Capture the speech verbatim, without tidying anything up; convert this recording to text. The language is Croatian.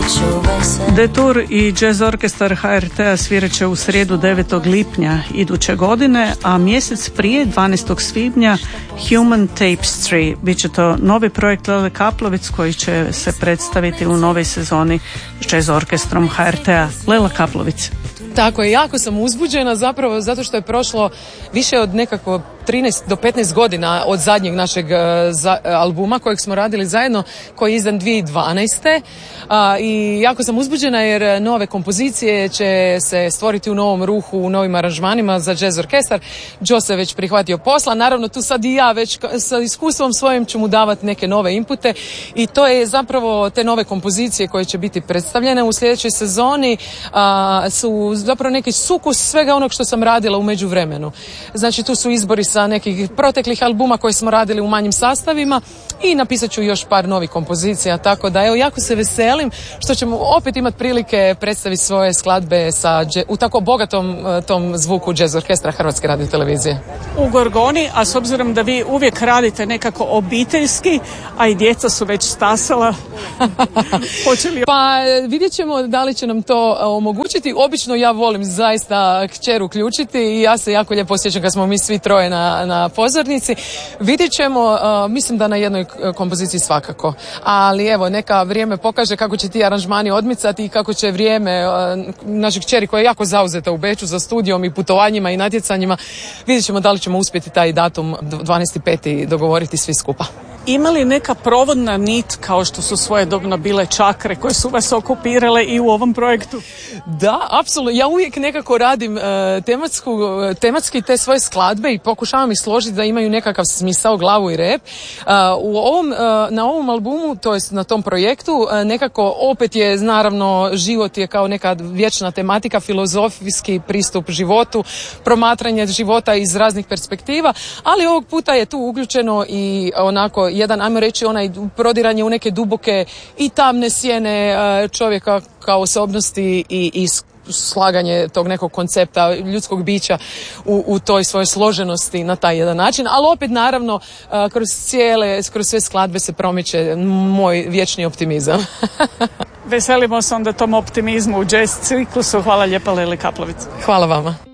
Detour i Jazz Orkestar H R T-a svirat će u srijedu devetog lipnja iduće godine, a mjesec prije, dvanaestog svibnja, Human Tapestry. Biće to novi projekt Lele Kaplovic koji će se predstaviti u novoj sezoni s Jazz Orkestrom H R T-a. Lela Kaplovic. Tako je, jako sam uzbuđena zapravo zato što je prošlo više od nekako trinaest do petnaest godina od zadnjeg našeg uh, za, uh, albuma kojeg smo radili zajedno, koji je izdan dvije tisuće dvanaeste. Uh, I jako sam uzbuđena jer nove kompozicije će se stvoriti u novom ruhu, u novim aranžmanima za jazz orkestar. Joe se već prihvatio posla, naravno tu sad i ja već sa iskustvom svojim ću mu davati neke nove inpute i to je zapravo te nove kompozicije koje će biti predstavljene u sljedećoj sezoni uh, su zapravo neki sukus svega onog što sam radila u međuvremenu. Znači tu su izbori sa nekih proteklih albuma koje smo radili u manjim sastavima i napisat ću još par novih kompozicija, tako da evo jako se veselim što ćemo opet imati prilike predstaviti svoje skladbe sa, u tako bogatom tom zvuku jazz orkestra Hrvatske radiotelevizije. U Gorgoni, a s obzirom da vi uvijek radite nekako obiteljski, a i djeca su već stasala, hoće li... Pa vidjet ćemo da li će nam to omogućiti. Obično ja volim zaista kćer uključiti i ja se jako lijepo osjećam kad smo mi svi troje na, na pozornici. Vidjet ćemo, uh, mislim da na jednoj kompoziciji svakako. Ali evo, neka vrijeme pokaže kako će ti aranžmani odmicati i kako će vrijeme uh, naših kćeri koja je jako zauzeta u Beču za studijom i putovanjima i natjecanjima. Vidjet ćemo da li ćemo uspjeti taj datum dvanaesti peti dogovoriti svi skupa. Ima li neka provodna nit kao što su svojedobno bile čakre koje su vas okupirale i u ovom projektu? Da, apsolutno. Ja uvijek nekako radim uh, tematsku, uh, tematski te svoje skladbe i pokušavam ih složiti da imaju nekakav smisao, glavu i rep. Uh, u ovom, uh, na ovom albumu, to jest na tom projektu, uh, nekako opet je, naravno, život je kao neka vječna tematika, filozofijski pristup životu, promatranje života iz raznih perspektiva, ali ovog puta je tu uključeno i onako jedan, ajmo reći, onaj prodiranje u neke duboke i tamne sjene čovjeka kao osobnosti i, i slaganje tog nekog koncepta ljudskog bića u, u toj svojoj složenosti na taj jedan način, ali opet naravno kroz cijele, kroz sve skladbe se promiče moj vječni optimizam. Veselimo se onda tom optimizmu u jazz ciklusu. Hvala lijepa Leli Kaplovic. Hvala vama.